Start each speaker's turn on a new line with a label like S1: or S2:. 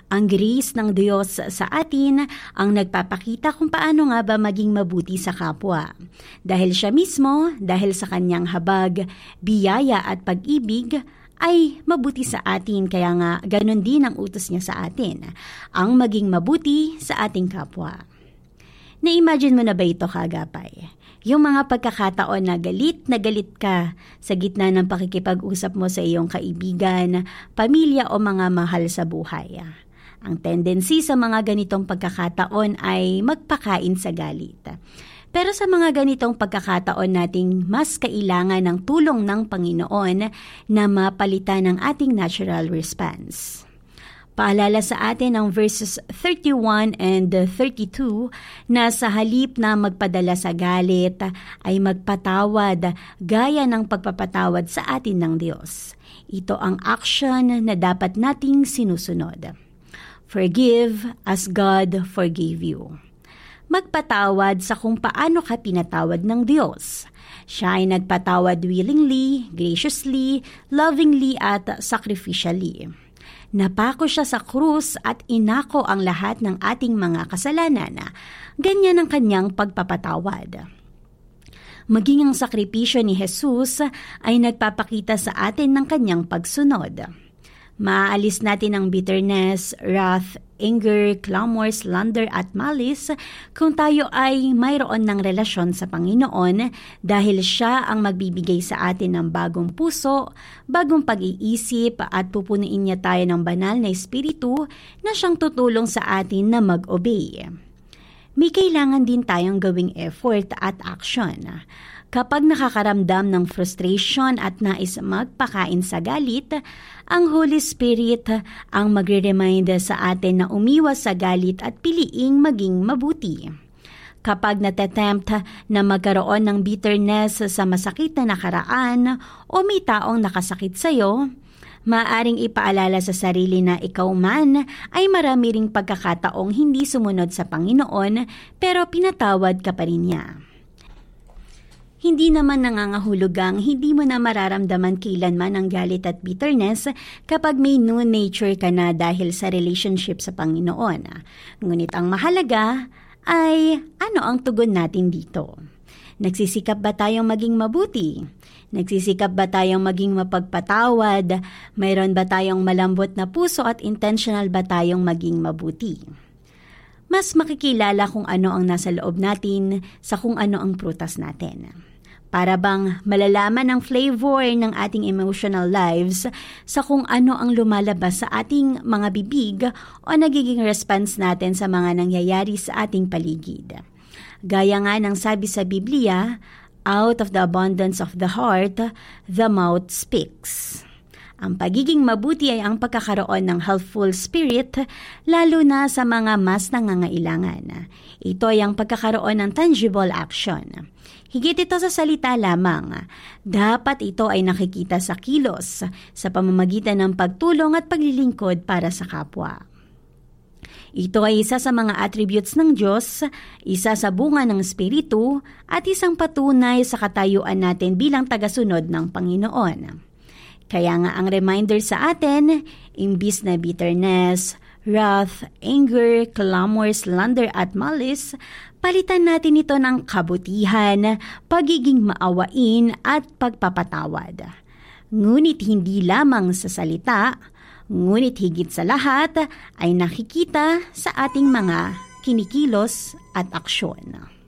S1: Ang grace ng Diyos sa atin ang nagpapakita kung paano nga ba maging mabuti sa kapwa. Dahil siya mismo, dahil sa kanyang habag, biyaya at pag-ibig, ay mabuti sa atin, kaya nga ganon din ang utos niya sa atin, ang maging mabuti sa ating kapwa. Na-imagine mo na ba ito, kagapay? Yung mga pagkakataon na galit ka sa gitna ng pakikipag-usap mo sa iyong kaibigan, pamilya o mga mahal sa buhay. Ang tendency sa mga ganitong pagkakataon ay magpakain sa galit. Pero sa mga ganitong pagkakataon nating mas kailangan ng tulong ng Panginoon na mapalitan ang ating natural response. Paalala sa atin ang verses 31 and 32 na sa halip na magpadala sa galit ay magpatawad gaya ng pagpapatawad sa atin ng Diyos. Ito ang action na dapat nating sinusunod. Forgive as God forgave you. Magpatawad sa kung paano ka pinatawad ng Diyos. Siya ay nagpatawad willingly, graciously, lovingly at sacrificially. Napako siya sa krus at inako ang lahat ng ating mga kasalanan. Ganyan ang kanyang pagpapatawad. Maging ang sakripisyo ni Jesus ay nagpapakita sa atin ng kanyang pagsunod. Maaalis natin ang bitterness, wrath, anger, clamor, slander at malice kung tayo ay mayroon ng relasyon sa Panginoon dahil siya ang magbibigay sa atin ng bagong puso, bagong pag-iisip at pupunuin niya tayo ng banal na espiritu na siyang tutulong sa atin na mag-obey. May kailangan din tayong gawing effort at action. Kapag nakakaramdam ng frustration at nais magpakain sa galit, ang Holy Spirit ang magre-remind sa atin na umiwas sa galit at piliing maging mabuti. Kapag natetempt na magkaroon ng bitterness sa masakit na nakaraan o may taong nakasakit sa iyo, maaaring ipaalala sa sarili na ikaw man ay marami ring pagkakataong hindi sumunod sa Panginoon pero pinatawad ka pa rin niya. Hindi naman nangangahulugang hindi mo na mararamdaman kailanman ang galit at bitterness kapag may new nature ka na dahil sa relationship sa Panginoon. Ngunit ang mahalaga ay ano ang tugon natin dito? Nagsisikap ba tayong maging mabuti? Nagsisikap ba tayong maging mapagpatawad? Mayroon ba tayong malambot na puso at intentional ba tayong maging mabuti? Mas makikilala kung ano ang nasa loob natin sa kung ano ang prutas natin. Para bang malalaman ang flavor ng ating emotional lives sa kung ano ang lumalabas sa ating mga bibig o nagiging response natin sa mga nangyayari sa ating paligid. Gaya nga ng sabi sa Biblia, out of the abundance of the heart, the mouth speaks. Ang pagiging mabuti ay ang pagkakaroon ng healthful spirit, lalo na sa mga mas nangangailangan. Ito ay ang pagkakaroon ng tangible action. Higit ito sa salita lamang. Dapat ito ay nakikita sa kilos, sa pamamagitan ng pagtulong at paglilingkod para sa kapwa. Ito ay isa sa mga attributes ng Diyos, isa sa bunga ng Espiritu, at isang patunay sa katayuan natin bilang tagasunod ng Panginoon. Kaya nga ang reminder sa atin, imbis na bitterness, wrath, anger, clamor, slander at malice, palitan natin ito ng kabutihan, pagiging maawain at pagpapatawad. Ngunit hindi lamang sa salita, ngunit higit sa lahat ay nakikita sa ating mga kinikilos at aksyon.